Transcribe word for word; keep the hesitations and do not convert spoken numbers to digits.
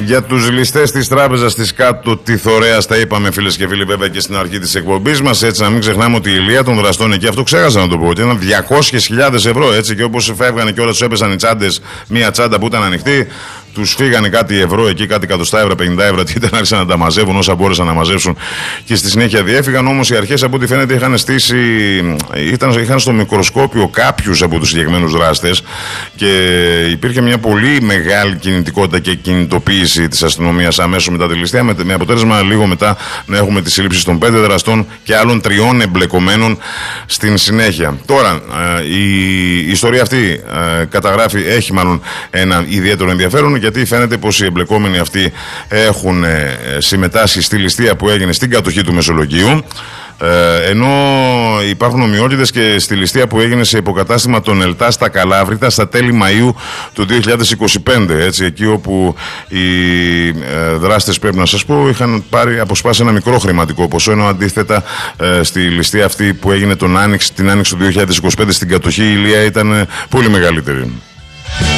Για τους ληστές της τράπεζας της κάτω τη Θωρέας τα είπαμε, φίλες και φίλοι, βέβαια και στην αρχή της εκπομπής μας. Έτσι, να μην ξεχνάμε ότι η ηλία των δραστών εκεί, αυτό ξέχασα να το πω, ότι ήταν διακόσιες χιλιάδες ευρώ. Έτσι, και όπως φεύγανε και όλα τους έπεσαν οι τσάντες, μία τσάντα που ήταν ανοιχτή, τους φύγανε κάτι ευρώ εκεί, κάτι εκατοστά ευρώ, πενήντα ευρώ, τι ήταν, άρχισαν να τα μαζεύουν όσα μπόρεσαν να μαζέψουν και στη συνέχεια διέφυγαν. Όμως οι αρχές, από ό,τι φαίνεται, είχαν στήσει, ήταν, είχαν στο μικροσκόπιο κάποιους από τους συγκεκριμένους δράστες και υπήρχε μια πολύ μεγάλη κινητικότητα και κινητοποίηση της αστυνομίας αμέσως μετά τη ληστεία, με, με αποτέλεσμα λίγο μετά να έχουμε τις σύλληψεις των πέντε δραστών και άλλων τριών εμπλεκομένων στην συνέχεια. Τώρα, η, η ιστορία αυτή καταγράφει, έχει μάλλον ένα ιδιαίτερο ενδιαφέρον, γιατί φαίνεται πως οι εμπλεκόμενοι αυτοί έχουν συμμετάσχει στη ληστεία που έγινε στην κατοχή του Μεσολογγίου, ε, ενώ υπάρχουν ομοιότητες και στη ληστεία που έγινε σε υποκατάστημα των ΕΛΤΑ στα Καλάβρητα στα τέλη Μαΐου του δύο χιλιάδες είκοσι πέντε, έτσι, εκεί όπου οι ε, δράστες, πρέπει να σας πω, είχαν πάρει, αποσπάσει ένα μικρό χρηματικό ποσό, ενώ αντίθετα ε, στη ληστεία αυτή που έγινε τον άνοιξη, την άνοιξη του δύο χιλιάδες είκοσι πέντε στην κατοχή, η ηλία ήταν πολύ μεγαλύτερη.